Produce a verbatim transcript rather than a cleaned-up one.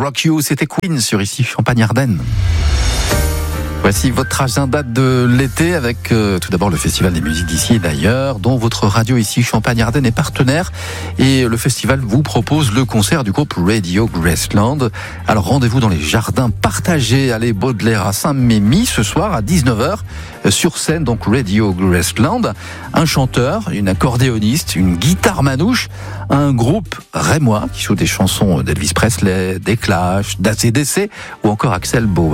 Rock You, c'était Queen sur ici Champagne-Ardenne. Voici votre agenda de l'été avec euh, tout d'abord le Festival des musiques d'ici et d'ailleurs, dont votre radio ici Champagne-Ardenne est partenaire. Et le festival vous propose le concert du groupe Radio Graceland. Alors rendez-vous dans les jardins partagés allée Baudelaire à Saint-Mémy ce soir à dix-neuf heures. Sur scène, donc Radio Graceland, un chanteur, une accordéoniste, une guitare manouche, un groupe rémois qui joue des chansons d'Elvis Presley, des Clash, d'A C D C ou encore Axel Bauer.